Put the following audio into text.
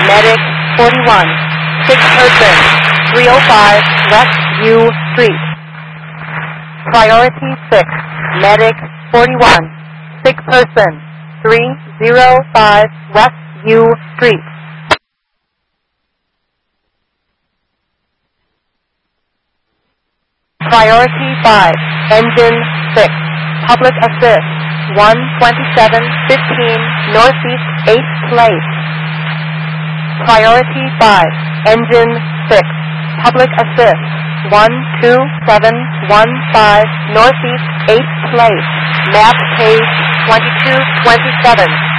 Medic 41, 6 person, 305 West U Street. Priority 6, Medic 41, 6 person, 305 West U Street. Priority 5, Engine 6, Public Assist, 12715 Northeast 8th Place. Priority 5, Engine 6, Public Assist, 12715 Northeast 8th Place. Map page 2227.